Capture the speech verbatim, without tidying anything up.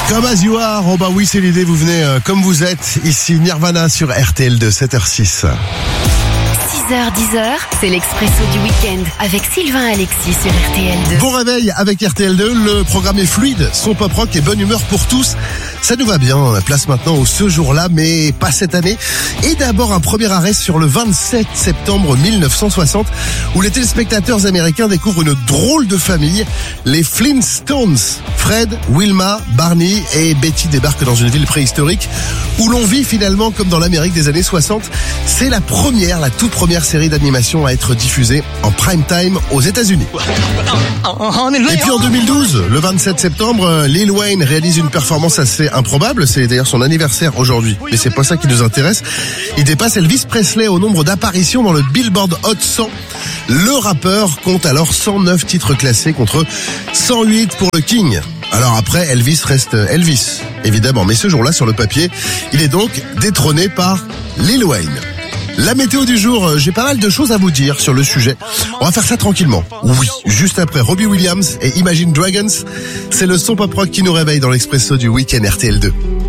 Comme As You Are, oh bah oui c'est l'idée, vous venez euh, comme vous êtes, ici Nirvana sur R T L deux, sept heures six. six heures dix, c'est l'Expresso du week-end avec Sylvain Alexis sur R T L deux. Bon réveil avec R T L deux, le programme est fluide, son pop rock et bonne humeur pour tous. Ça nous va bien, place maintenant au ce jour-là, mais pas cette année. Et d'abord un premier arrêt sur le vingt-sept septembre mille neuf cent soixante, où les téléspectateurs américains découvrent une drôle de famille, les Flintstones. Fred, Wilma, Barney et Betty débarquent dans une ville préhistorique où l'on vit finalement comme dans l'Amérique des années soixante. C'est la première, la toute première série d'animation à être diffusée en prime time aux États-Unis. Et puis en deux mille douze, le vingt-sept septembre, Lil Wayne réalise une performance assez improbable. C'est d'ailleurs son anniversaire aujourd'hui, mais c'est pas ça qui nous intéresse. Il dépasse Elvis Presley au nombre d'apparitions dans le Billboard Hot cent. Le rappeur compte alors cent neuf titres classés contre cent huit pour le King. Alors après, Elvis reste Elvis, évidemment. Mais ce jour-là, sur le papier, il est donc détrôné par Lil Wayne. La météo du jour, j'ai pas mal de choses à vous dire sur le sujet. On va faire ça tranquillement. Oui, juste après Robbie Williams et Imagine Dragons, c'est le son pop rock qui nous réveille dans l'Expresso du week-end R T L deux.